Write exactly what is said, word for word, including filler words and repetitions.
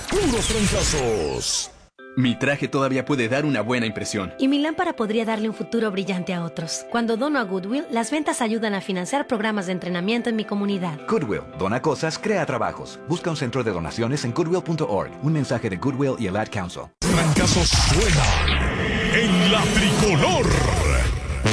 puros fracasos. Mi traje todavía puede dar una buena impresión. Y mi lámpara podría darle un futuro brillante a otros. Cuando dono a Goodwill, las ventas ayudan a financiar programas de entrenamiento en mi comunidad. Goodwill, dona cosas, crea trabajos. Busca un centro de donaciones en goodwill punto org. Un mensaje de Goodwill y el Ad Council. Fracasos suenan en la tricolor.